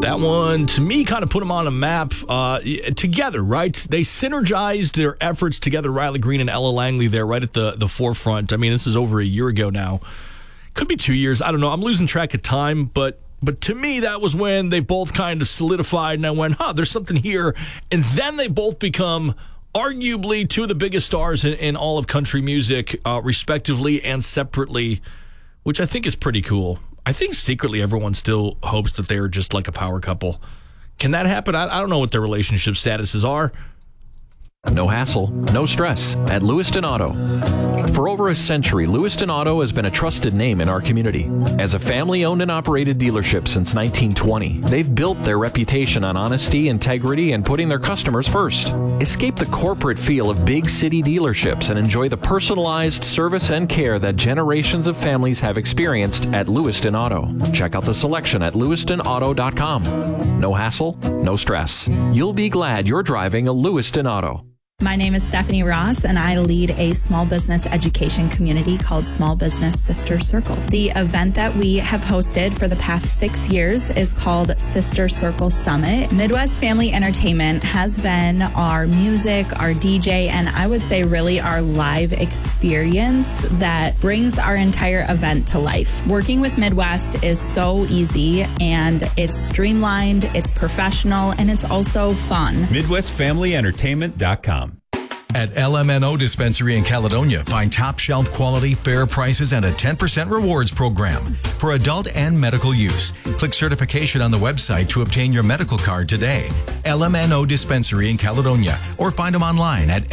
That one, to me, kind of put them on a map together, right? They synergized their efforts together, Riley Green and Ella Langley there right at the forefront. I mean, this is over a year ago now. Could be 2 years. I don't know. I'm losing track of time, but to me, that was when they both kind of solidified, and I went, there's something here. And then they both become arguably two of the biggest stars in all of country music, respectively and separately, which I think is pretty cool. I think secretly everyone still hopes that they're just like a power couple. Can that happen? I don't know what their relationship statuses are. No hassle, no stress at Lewiston Auto. For over a century, Lewiston Auto has been a trusted name in our community. As a family-owned and operated dealership since 1920, they've built their reputation on honesty, integrity, and putting their customers first. Escape the corporate feel of big city dealerships and enjoy the personalized service and care that generations of families have experienced at Lewiston Auto. Check out the selection at lewistonauto.com. No hassle, no stress. You'll be glad you're driving a Lewiston Auto. My name is Stephanie Ross, and I lead a small business education community called Small Business Sister Circle. The event that we have hosted for the past 6 years is called Sister Circle Summit. Midwest Family Entertainment has been our music, our DJ, and I would say really our live experience that brings our entire event to life. Working with Midwest is so easy, and it's streamlined, it's professional, and it's also fun. MidwestFamilyEntertainment.com. At LMNO Dispensary in Caledonia, find top shelf quality, fair prices, and a 10% rewards program for adult and medical use. Click certification on the website to obtain your medical card today. LMNO Dispensary in Caledonia, or find them online at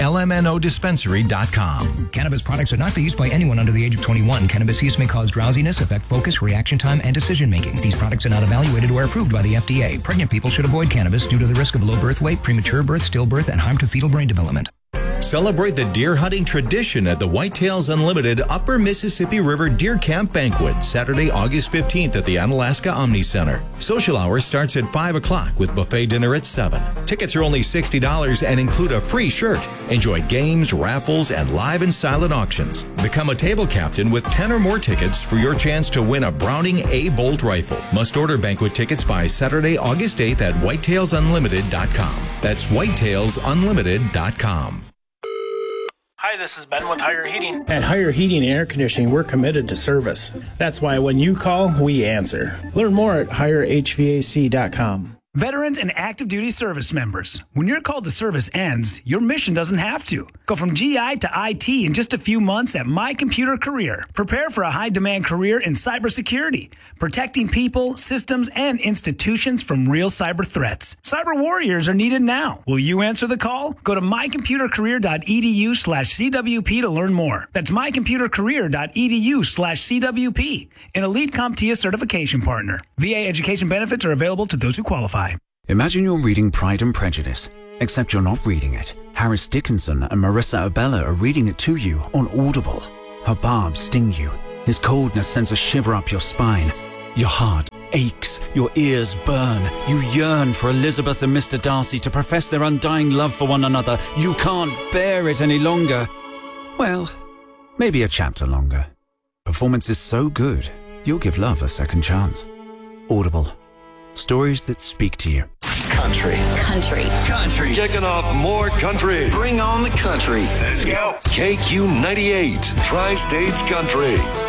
lmnodispensary.com. Cannabis products are not for use by anyone under the age of 21. Cannabis use may cause drowsiness, affect focus, reaction time, and decision making. These products are not evaluated or approved by the FDA. Pregnant people should avoid cannabis due to the risk of low birth weight, premature birth, stillbirth, and harm to fetal brain development. Celebrate the deer hunting tradition at the Whitetails Unlimited Upper Mississippi River Deer Camp Banquet, Saturday, August 15th at the Onalaska Omni Center. Social hour starts at 5 o'clock with buffet dinner at 7. Tickets are only $60 and include a free shirt. Enjoy games, raffles, and live and silent auctions. Become a table captain with 10 or more tickets for your chance to win a Browning A Bolt rifle. Must order banquet tickets by Saturday, August 8th at whitetailsunlimited.com. That's whitetailsunlimited.com. Hi, this is Ben with Higher Heating. At Higher Heating and Air Conditioning, we're committed to service. That's why when you call, we answer. Learn more at higherhvac.com. Veterans and active duty service members, when your call to service ends, your mission doesn't have to. Go from GI to IT in just a few months at My Computer Career. Prepare for a high-demand career in cybersecurity, protecting people, systems, and institutions from real cyber threats. Cyber warriors are needed now. Will you answer the call? Go to mycomputercareer.edu/CWP to learn more. That's mycomputercareer.edu/CWP, an elite CompTIA certification partner. VA education benefits are available to those who qualify. Imagine you're reading Pride and Prejudice, except you're not reading it. Harris Dickinson and Marissa Abella are reading it to you on Audible. Her barbs sting you. His coldness sends a shiver up your spine. Your heart aches. Your ears burn. You yearn for Elizabeth and Mr. Darcy to profess their undying love for one another. You can't bear it any longer. Well, maybe a chapter longer. Performance is so good, you'll give love a second chance. Audible. Stories that speak to you. Country. Country. Country. Kicking off more country. Bring on the country. Let's go. KQ98, Tri-States Country.